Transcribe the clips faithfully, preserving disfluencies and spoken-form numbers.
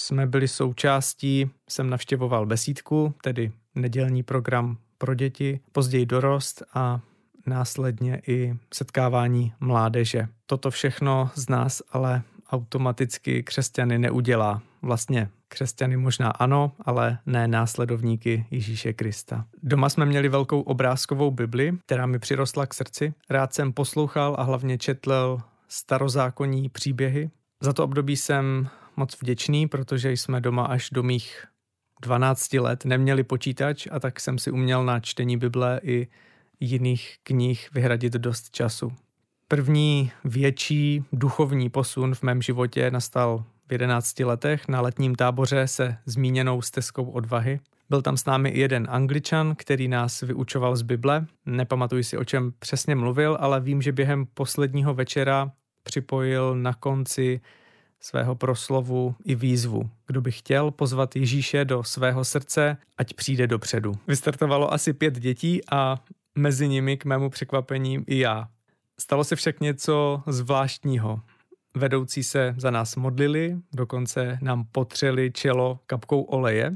jsme byli součástí, jsem navštěvoval besídku, tedy nedělní program pro děti, později dorost a následně i setkávání mládeže. Toto všechno z nás ale automaticky křesťany neudělá. Vlastně křesťany možná ano, ale ne následovníky Ježíše Krista. Doma jsme měli velkou obrázkovou Bibli, která mi přirostla k srdci. Rád jsem poslouchal a hlavně četl starozákonní příběhy. Za to období jsem moc vděčný, protože jsme doma až do mých dvanácti let neměli počítač a tak jsem si uměl na čtení Bible i jiných knih vyhradit dost času. První větší duchovní posun v mém životě nastal v jedenácti letech na letním táboře se zmíněnou stezkou odvahy. Byl tam s námi i jeden Angličan, který nás vyučoval z Bible. Nepamatuji si, o čem přesně mluvil, ale vím, že během posledního večera připojil na konci svého proslovu i výzvu. Kdo by chtěl pozvat Ježíše do svého srdce, ať přijde dopředu. Vystartovalo asi pět dětí a mezi nimi k mému překvapení i já. Stalo se však něco zvláštního. Vedoucí se za nás modlili, dokonce nám potřeli čelo kapkou oleje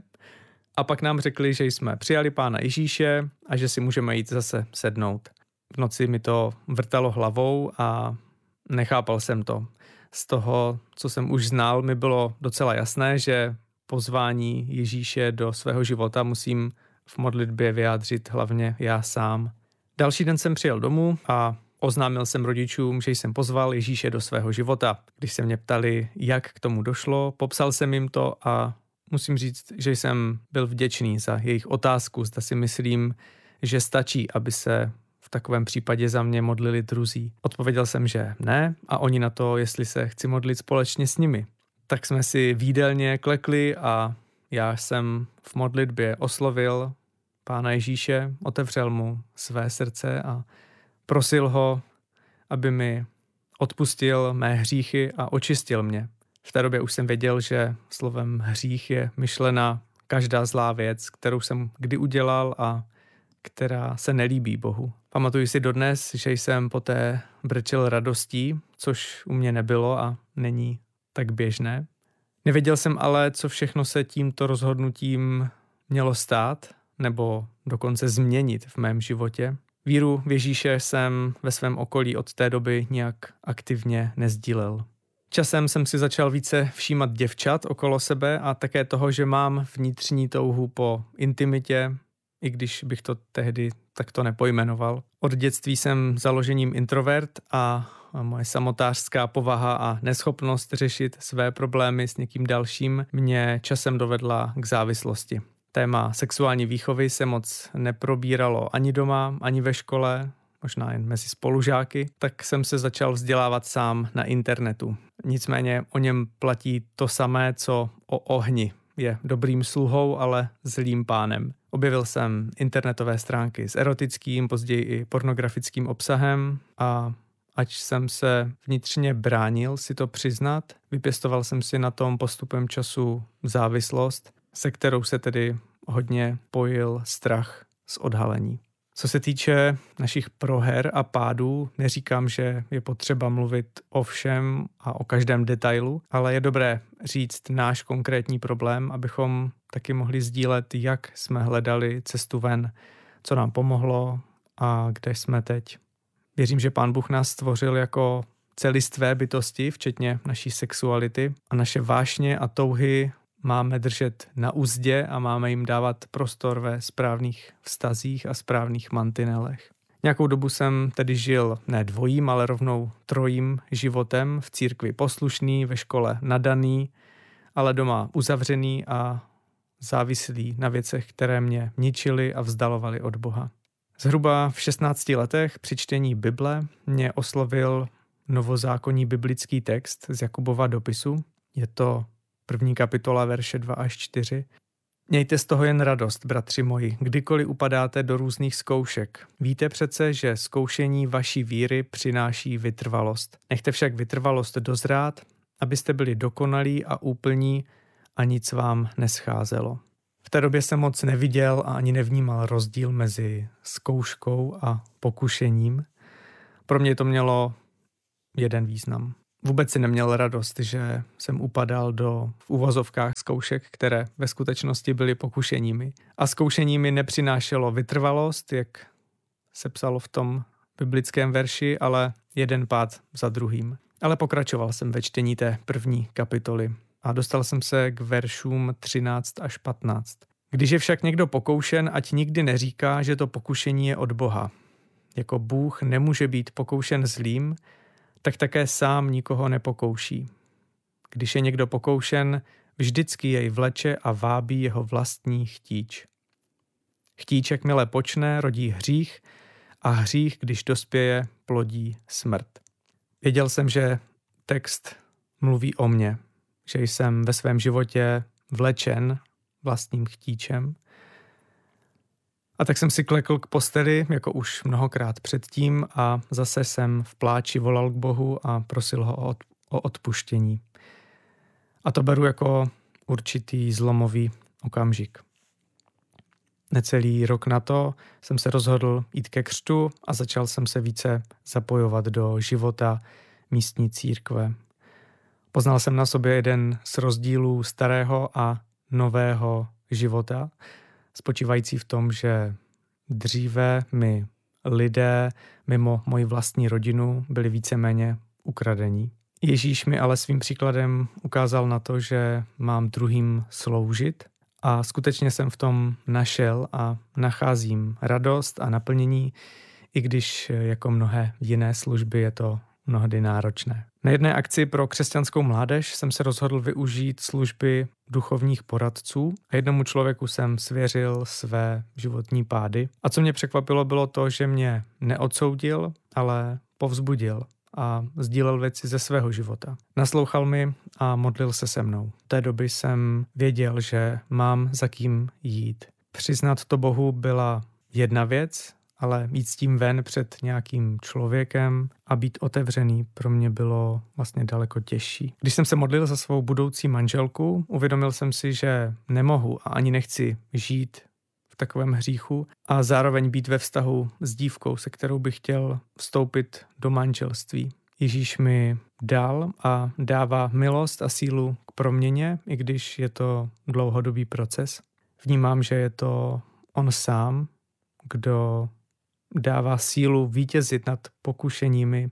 a pak nám řekli, že jsme přijali Pána Ježíše a že si můžeme jít zase sednout. V noci mi to vrtalo hlavou a nechápal jsem to. Z toho, co jsem už znal, mi bylo docela jasné, že pozvání Ježíše do svého života musím v modlitbě vyjádřit hlavně já sám. Další den jsem přijel domů a oznámil jsem rodičům, že jsem pozval Ježíše do svého života. Když se mě ptali, jak k tomu došlo, popsal jsem jim to a musím říct, že jsem byl vděčný za jejich otázku, zda si myslím, že stačí, aby se v takovém případě za mě modlili druzí. Odpověděl jsem, že ne a oni na to, jestli se chci modlit společně s nimi. Tak jsme si v jídelně klekli a já jsem v modlitbě oslovil Pána Ježíše, otevřel mu své srdce a prosil ho, aby mi odpustil mé hříchy a očistil mě. V té době už jsem věděl, že slovem hřích je myšlena každá zlá věc, kterou jsem kdy udělal a která se nelíbí Bohu. Pamatuji si dodnes, že jsem poté brčel radostí, což u mě nebylo a není tak běžné. Nevěděl jsem ale, co všechno se tímto rozhodnutím mělo stát, nebo dokonce změnit v mém životě. Víru v Ježíše jsem ve svém okolí od té doby nějak aktivně nezdílel. Časem jsem si začal více všímat děvčat okolo sebe a také toho, že mám vnitřní touhu po intimitě, i když bych to tehdy takto nepojmenoval. Od dětství jsem založením introvert a moje samotářská povaha a neschopnost řešit své problémy s někým dalším mě časem dovedla k závislosti. Téma sexuální výchovy se moc neprobíralo ani doma, ani ve škole, možná jen mezi spolužáky, tak jsem se začal vzdělávat sám na internetu. Nicméně o něm platí to samé, co o ohni. Je dobrým sluhou, ale zlým pánem. Objevil jsem internetové stránky s erotickým, později i pornografickým obsahem a ač jsem se vnitřně bránil si to přiznat, vypěstoval jsem si na tom postupem času závislost, se kterou se tedy hodně pojil strach z odhalení. Co se týče našich proher a pádů, neříkám, že je potřeba mluvit o všem a o každém detailu, ale je dobré říct náš konkrétní problém, abychom taky mohli sdílet, jak jsme hledali cestu ven, co nám pomohlo a kde jsme teď. Věřím, že Pán Bůh nás stvořil jako celistvé bytosti, včetně naší sexuality a naše vášně a touhy máme držet na uzdě a máme jim dávat prostor ve správných vztazích a správných mantinelech. Nějakou dobu jsem tedy žil ne dvojím, ale rovnou trojím životem, v církvi poslušný, ve škole nadaný, ale doma uzavřený a závislý na věcech, které mě ničily a vzdalovaly od Boha. Zhruba v šestnácti letech při čtení Bible mě oslovil novozákonní biblický text z Jakubova dopisu. Je to první kapitola, verše dva až čtyři. Mějte z toho jen radost, bratři moji, kdykoliv upadáte do různých zkoušek. Víte přece, že zkoušení vaší víry přináší vytrvalost. Nechte však vytrvalost dozrát, abyste byli dokonalí a úplní a nic vám nescházelo. V té době jsem moc neviděl a ani nevnímal rozdíl mezi zkouškou a pokušením. Pro mě to mělo jeden význam. vůbec si neměl radost, že jsem upadal do v uvozovkách zkoušek, které ve skutečnosti byly pokušeními. A zkoušení mi nepřinášelo vytrvalost, jak se psalo v tom biblickém verši, ale jeden pád za druhým. Ale pokračoval jsem ve čtení té první kapitoly a dostal jsem se k veršům třináct až patnáct. Když je však někdo pokoušen, ať nikdy neříká, že to pokušení je od Boha. Jako Bůh nemůže být pokoušen zlým, tak také sám nikoho nepokouší. Když je někdo pokoušen, vždycky jej vleče a vábí jeho vlastní chtíč. Chtíč, jakmile počne, rodí hřích a hřích, když dospěje, plodí smrt. Věděl jsem, že text mluví o mně, že jsem ve svém životě vlečen vlastním chtíčem. A tak jsem si klekl k posteli, jako už mnohokrát předtím, a zase jsem v pláči volal k Bohu a prosil ho o, o odpuštění. A to beru jako určitý zlomový okamžik. Necelý rok na to jsem se rozhodl jít ke křtu a začal jsem se více zapojovat do života místní církve. Poznal jsem na sobě jeden z rozdílů starého a nového života, spočívající v tom, že dříve mi lidé mimo moji vlastní rodinu byli víceméně ukradení. Ježíš mi ale svým příkladem ukázal na to, že mám druhým sloužit a skutečně jsem v tom našel a nacházím radost a naplnění, i když jako mnohé jiné služby je to mnohdy náročné. Na jedné akci pro křesťanskou mládež jsem se rozhodl využít služby duchovních poradců a jednomu člověku jsem svěřil své životní pády. A co mě překvapilo, bylo to, že mě neodsoudil, ale povzbudil a sdílel věci ze svého života. Naslouchal mi a modlil se se mnou. V té doby jsem věděl, že mám za kým jít. Přiznat to Bohu byla jedna věc, ale jít s tím ven před nějakým člověkem a být otevřený pro mě bylo vlastně daleko těžší. Když jsem se modlil za svou budoucí manželku, uvědomil jsem si, že nemohu a ani nechci žít v takovém hříchu a zároveň být ve vztahu s dívkou, se kterou bych chtěl vstoupit do manželství. Ježíš mi dal a dává milost a sílu k proměně, i když je to dlouhodobý proces. Vnímám, že je to on sám, kdo dává sílu vítězit nad pokušeními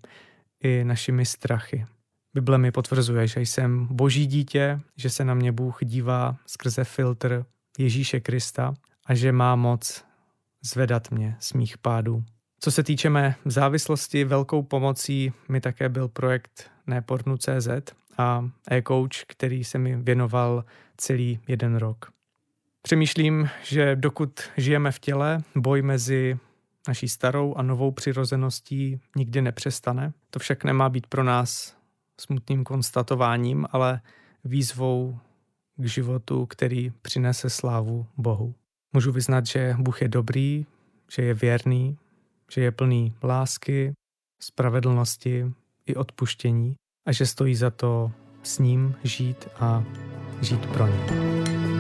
i našimi strachy. Bible mi potvrzuje, že jsem Boží dítě, že se na mě Bůh dívá skrze filtr Ježíše Krista a že má moc zvedat mě z mých pádů. Co se týče mé závislosti, velkou pomocí mi také byl projekt nepornu tečka cé zet a e-coach, který se mi věnoval celý jeden rok. Přemýšlím, že dokud žijeme v těle, boj mezi naší starou a novou přirozeností nikdy nepřestane. To však nemá být pro nás smutným konstatováním, ale výzvou k životu, který přinese slávu Bohu. Můžu vyznat, že Bůh je dobrý, že je věrný, že je plný lásky, spravedlnosti i odpuštění a že stojí za to s ním žít a žít pro ně.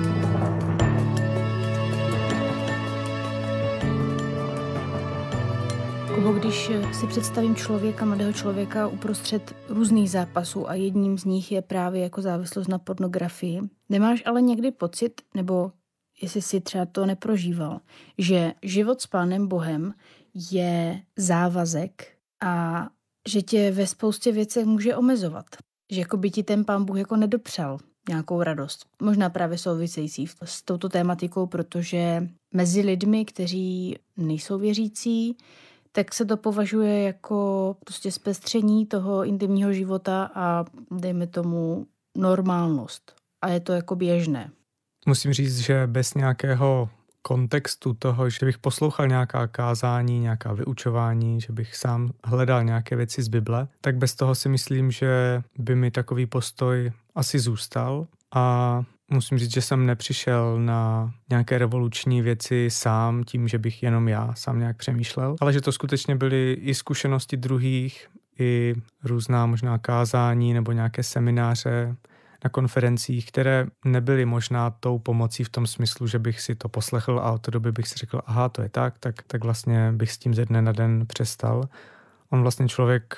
Kubo, když si představím člověka, mladého člověka uprostřed různých zápasů a jedním z nich je právě jako závislost na pornografii, nemáš ale někdy pocit, nebo jestli si třeba to neprožíval, že život s Pánem Bohem je závazek a že tě ve spoustě věcech může omezovat. Že jako by ti ten Pán Bůh jako nedopřál nějakou radost. Možná právě související s touto tématikou, protože mezi lidmi, kteří nejsou věřící, tak se to považuje jako prostě zpestření toho intimního života a dejme tomu normálnost. A je to jako běžné. Musím říct, že bez nějakého kontextu toho, že bych poslouchal nějaká kázání, nějaká vyučování, že bych sám hledal nějaké věci z Bible, tak bez toho si myslím, že by mi takový postoj asi zůstal a musím říct, že jsem nepřišel na nějaké revoluční věci sám tím, že bych jenom já sám nějak přemýšlel, ale že to skutečně byly i zkušenosti druhých, i různá možná kázání nebo nějaké semináře na konferencích, které nebyly možná tou pomocí v tom smyslu, že bych si to poslechl a od té doby bych si řekl, aha, to je tak, tak, tak vlastně bych s tím ze dne na den přestal. On vlastně člověk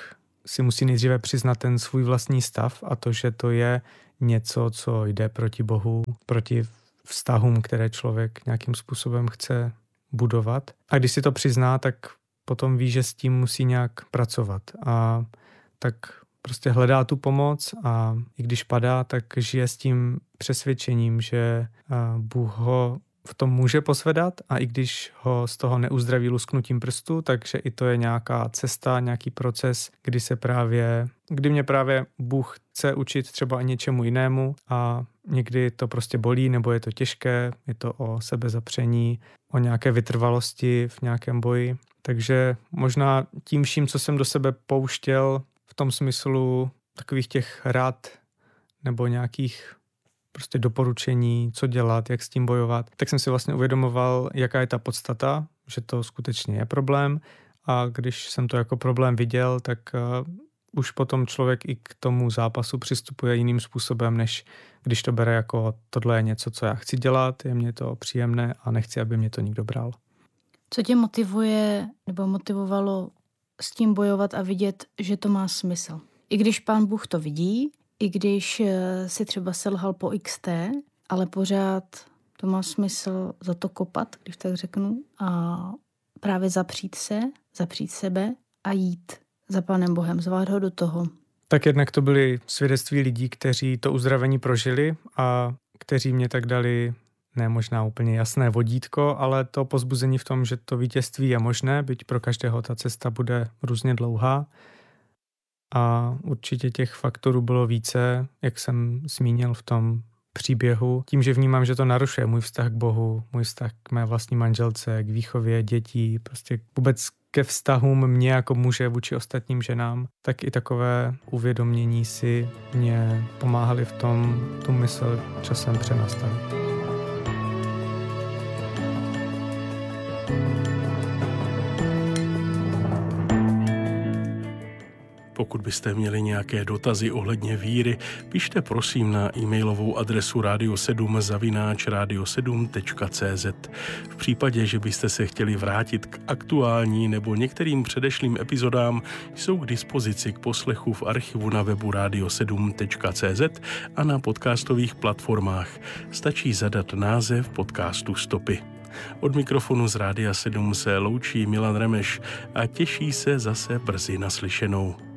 si musí nejdříve přiznat ten svůj vlastní stav a to, že to je něco, co jde proti Bohu, proti vztahům, které člověk nějakým způsobem chce budovat. A když si to přizná, tak potom ví, že s tím musí nějak pracovat. A tak prostě hledá tu pomoc a i když padá, tak žije s tím přesvědčením, že Bůh ho v tom může posvedat a i když ho z toho neuzdraví lusknutím prstu, takže i to je nějaká cesta, nějaký proces, kdy se právě, kdy mě právě Bůh chce učit třeba i něčemu jinému a někdy to prostě bolí nebo je to těžké, je to o sebezapření, o nějaké vytrvalosti v nějakém boji. Takže možná tím vším, co jsem do sebe pouštěl v tom smyslu takových těch rad nebo nějakých prostě doporučení, co dělat, jak s tím bojovat, tak jsem si vlastně uvědomoval, jaká je ta podstata, že to skutečně je problém a když jsem to jako problém viděl, tak uh, už potom člověk i k tomu zápasu přistupuje jiným způsobem, než když to bere jako tohle je něco, co já chci dělat, je mě to příjemné a nechci, aby mě to nikdo bral. Co tě motivuje nebo motivovalo s tím bojovat a vidět, že to má smysl? I když Pán Bůh to vidí, i když si třeba selhal po iks té, ale pořád to má smysl za to kopat, když tak řeknu, a právě zapřít se, zapřít sebe a jít za Pánem Bohem, zvát ho do toho. Tak jednak to byly svědectví lidí, kteří to uzdravení prožili a kteří mě tak dali ne možná úplně jasné vodítko, ale to povzbuzení v tom, že to vítězství je možné, byť pro každého ta cesta bude různě dlouhá. A určitě těch faktorů bylo více, jak jsem zmínil v tom příběhu. Tím, že vnímám, že to narušuje můj vztah k Bohu, můj vztah k mé vlastní manželce, k výchově dětí, prostě vůbec ke vztahům mě jako muže vůči ostatním ženám, tak i takové uvědomění si mě pomáhaly v tom tu mysl časem přenastavit. Pokud byste měli nějaké dotazy ohledně víry, pište prosím na e-mailovou adresu radio sedm zavináč radio sedm tečka cé zet. V případě, že byste se chtěli vrátit k aktuální nebo některým předešlým epizodám, jsou k dispozici k poslechu v archivu na webu radio sedm tečka cé zet a na podcastových platformách. Stačí zadat název podcastu Stopy. Od mikrofonu z Rádia sedm se loučí Milan Remeš a těší se zase brzy naslyšenou.